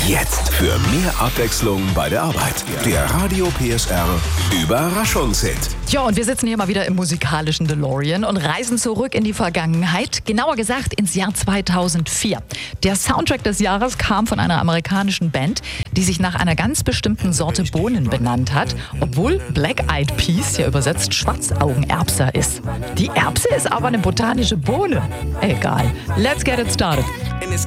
Jetzt für mehr Abwechslung bei der Arbeit. Der Radio PSR Überraschungshit. Ja, und wir sitzen hier mal wieder im musikalischen DeLorean und reisen zurück in die Vergangenheit, genauer gesagt ins Jahr 2004. Der Soundtrack des Jahres kam von einer amerikanischen Band, die sich nach einer ganz bestimmten Sorte Bohnen benannt hat, obwohl Black Eyed Peas ja übersetzt Schwarzaugenerbser ist. Die Erbse ist aber eine botanische Bohne. Egal. Let's get it started.